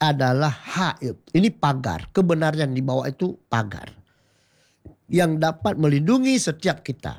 adalah haid. Ini pagar. Kebenaran yang dibawa itu pagar. Yang dapat melindungi setiap kita.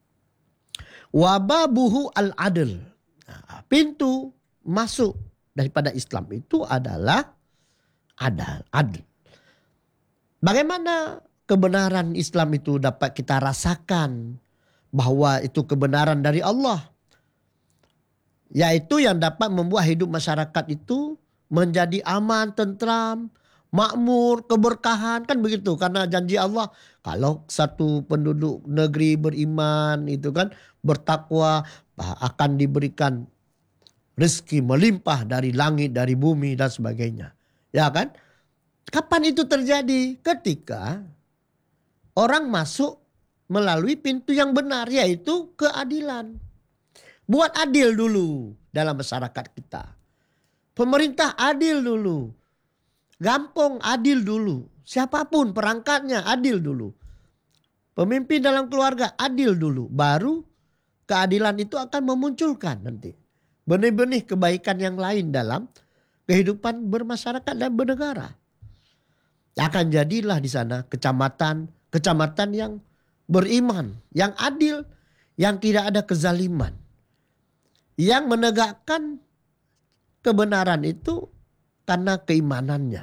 Wababuhu al-adl. Nah, pintu masuk daripada Islam itu adalah adl. Bagaimana kebenaran Islam itu dapat kita rasakan bahwa itu kebenaran dari Allah? Yaitu yang dapat membuat hidup masyarakat itu menjadi aman, tentram, makmur, keberkahan, kan begitu. Karena janji Allah, kalau satu penduduk negeri beriman itu kan bertakwa, akan diberikan rezeki melimpah dari langit, dari bumi dan sebagainya. Ya kan? Kapan itu terjadi? Ketika orang masuk melalui pintu yang benar, yaitu keadilan. Buat adil dulu dalam masyarakat kita. Pemerintah adil dulu. Gampong adil dulu. Siapapun perangkatnya adil dulu. Pemimpin dalam keluarga adil dulu. Baru keadilan itu akan memunculkan nanti benih-benih kebaikan yang lain dalam kehidupan bermasyarakat dan bernegara. Akan jadilah di sana kecamatan yang beriman, yang adil, yang tidak ada kezaliman, yang menegakkan kebenaran itu karena keimanannya.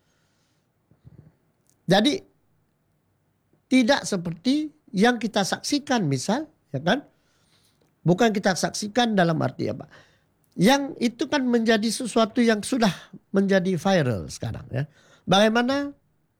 Jadi tidak seperti yang kita saksikan misal, ya kan? Bukan kita saksikan dalam arti apa? Yang itu kan menjadi sesuatu yang sudah menjadi viral sekarang ya. Bagaimana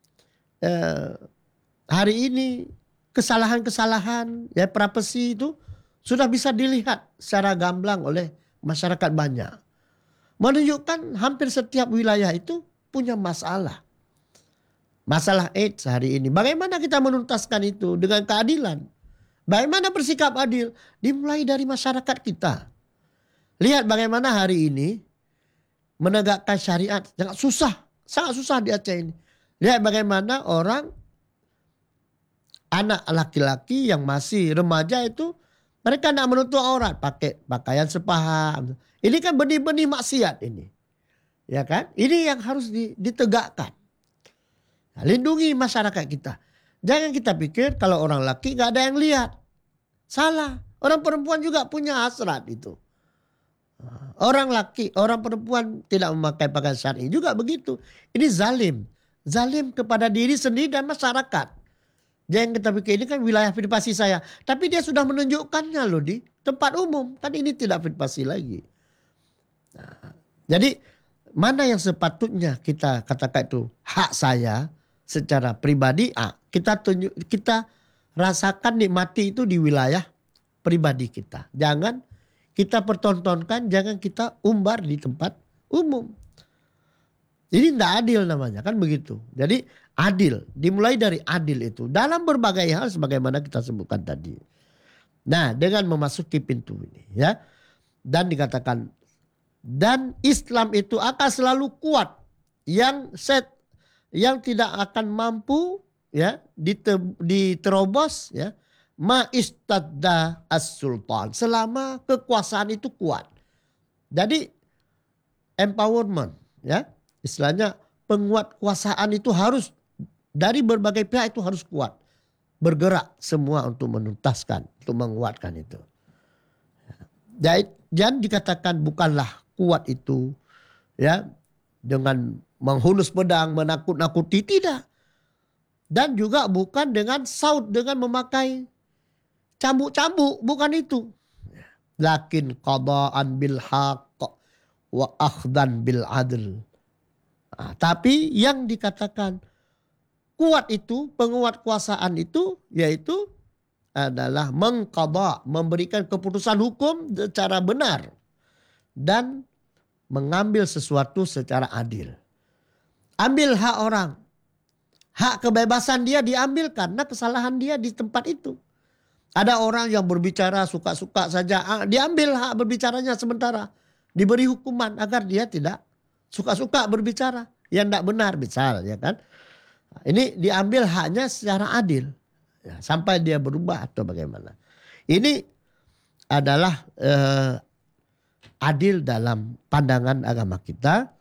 hari ini kesalahan-kesalahan ya prapesi itu sudah bisa dilihat secara gamblang oleh masyarakat banyak. Menunjukkan hampir setiap wilayah itu punya masalah. Masalah AIDS hari ini. Bagaimana kita menuntaskan itu dengan keadilan? Bagaimana bersikap adil? Dimulai dari masyarakat kita. Lihat bagaimana hari ini menegakkan syariat. Sangat susah di Aceh ini. Lihat bagaimana anak laki-laki yang masih remaja itu mereka tidak menutup aurat, pakai pakaian sepaha. Ini kan benih-benih maksiat ini. Ya kan? Ini yang harus ditegakkan. Nah, lindungi masyarakat kita. Jangan kita pikir kalau orang laki gak ada yang lihat. Salah. Orang perempuan juga punya hasrat itu. Orang laki, orang perempuan tidak memakai pakaian syar'i juga begitu. Ini zalim. Zalim kepada diri sendiri dan masyarakat. Jangan kita pikir ini kan wilayah privasi saya. Tapi dia sudah menunjukkannya loh di tempat umum. Kan ini tidak privasi lagi. Nah, jadi mana yang sepatutnya kita katakan itu hak saya secara pribadi. Kita rasakan nikmati itu di wilayah pribadi kita. Jangan kita pertontonkan, jangan kita umbar di tempat umum. Ini tidak adil namanya kan begitu. Jadi adil, dimulai dari adil itu dalam berbagai hal sebagaimana kita sebutkan tadi. Nah, dengan memasuki pintu ini ya, dan dikatakan dan Islam itu akan selalu kuat, yang tidak akan mampu ya diterobos ya ma istadda as-sultan, selama kekuasaan itu kuat. Jadi empowerment ya, istilahnya penguat kekuasaan itu harus dari berbagai pihak itu harus kuat. Bergerak semua untuk menuntaskan, untuk menguatkan itu. Jangan dikatakan bukanlah kuat itu ya dengan menghunus pedang, menakut-nakuti, tidak. Dan juga bukan dengan saut, dengan memakai cambuk-cambuk, bukan itu. Lakin qada'an bil haqq wa akhdan bil adl. Nah, tapi yang dikatakan kuat itu, penguat kuasaan itu, yaitu adalah mengqada', memberikan keputusan hukum secara benar dan mengambil sesuatu secara adil. Ambil hak orang, hak kebebasan dia diambil karena kesalahan dia di tempat itu. Ada orang yang berbicara suka-suka saja, diambil hak berbicaranya sementara, diberi hukuman agar dia tidak suka-suka berbicara yang tidak benar, misal ya kan. Ini diambil haknya secara adil ya, sampai dia berubah atau bagaimana. Ini adalah adil dalam pandangan agama kita.